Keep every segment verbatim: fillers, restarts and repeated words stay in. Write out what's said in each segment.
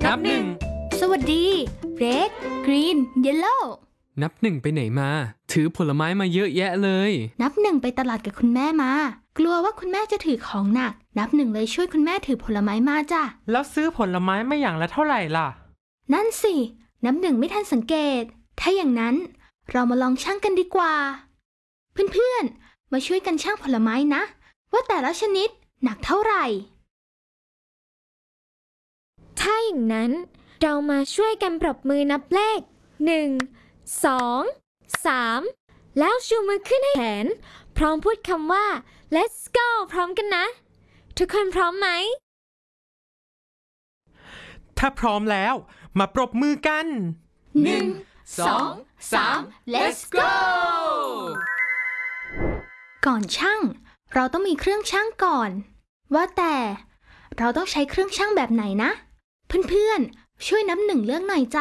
นับหนึ่งสวัสดี Red Green Yellow นับหนึ่งไปไหนมาถือผลไม้มาเยอะแยะเลยนับหนึ่งไปตลาดกับคุณแม่มากลัวว่าคุณแม่จะถือของหนักนับหนึ่งเลยช่วยคุณแม่ถือผลไม้มาจ้ะแล้วซื้อผลไม้มาอย่างละเท่าไหร่ล่ะนั่นสินับหนึ่งไม่ทันสังเกตถ้าอย่างนั้นเรามาลองชั่งกันดีกว่าเพื่อนๆมาช่วยกันชั่งผลไม้นะว่าแต่ละชนิดหนักเท่าไหร่ถ้าอย่างนั้นเรามาช่วยกันปรบมือนับเลขหนึ่ง สอง สามแล้วชูมือขึ้นให้แขนพร้อมพูดคำว่า let's go พร้อมกันนะทุกคนพร้อมไหมถ้าพร้อมแล้วมาปรบมือกันหนึ่ง สอง สาม let's go ก่อนชั่งเราต้องมีเครื่องชั่งก่อนว่าแต่เราต้องใช้เครื่องชั่งแบบไหนนะเพื่อนๆช่วยนับหนึ่งเลือกหน่อยจ้ะ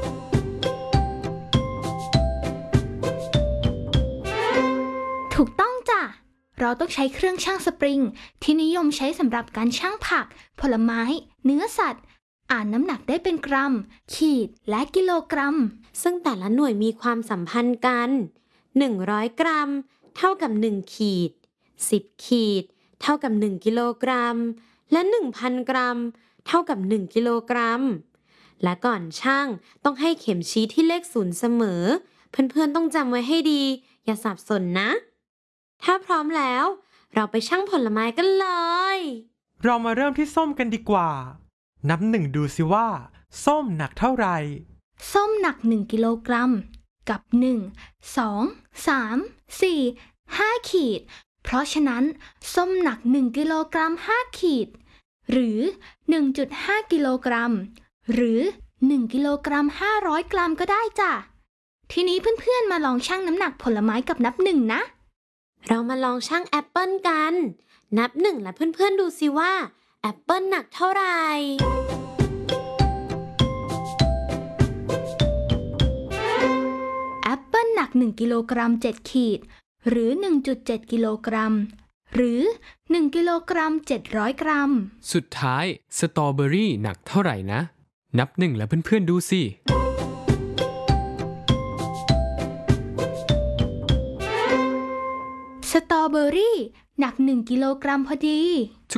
ถูกต้องจ้ะเราต้องใช้เครื่องชั่งสปริงที่นิยมใช้สำหรับการชั่งผักผลไม้เนื้อสัตว์อ่านน้ำหนักได้เป็นกรัมขีดและกิโลกรัมซึ่งแต่ละหน่วยมีความสัมพันธ์กันหนึ่งร้อยกรัมเท่ากับหนึ่งขีดสิบขีดเท่ากับหนึ่งกิโลกรัมและ หนึ่งพัน กรัมเท่ากับหนึ่งกิโลกรัมและก่อนชั่งต้องให้เข็มชี้ที่เลขศูนย์เสมอเพื่อนๆต้องจำไว้ให้ดีอย่าสับสนนะถ้าพร้อมแล้วเราไปชั่งผลไม้กันเลยเรามาเริ่มที่ส้มกันดีกว่านับหนึ่งดูสิว่าส้มหนักเท่าไหร่ส้มหนักหนึ่งกิโลกรัมกับหนึ่ง สอง สาม สี่ ห้าขีดเพราะฉะนั้นส้มหนักหนึ่งกิโลกรัมห้าขีดหรือ หนึ่งจุดห้า กิโลกรัมหรือหนึ่งกิโลกรัมห้าร้อยกรัมก็ได้จ้ะทีนี้เพื่อนๆมาลองชั่งน้ำหนักผลไม้กับนับหนึ่งนะเรามาลองชั่งแอปเปิ้ลกันนับหนึ่งและเพื่อนๆดูสิว่าแอปเปิ้ลหนักเท่าไหร่แอปเปิ้ลหนักหนึ่งกิโลกรัมเจ็ดขีดหรือ หนึ่งจุดเจ็ด กิโลกรัมหรือหนึ่งกิโลกรัมเจ็ดร้อยกรัมสุดท้ายสตรอเบอรี่หนักเท่าไหร่นะนับหนึ่งและเพื่อนๆดูสิสตรอเบอรี่หนักหนึ่งกิโลกรัมพอดี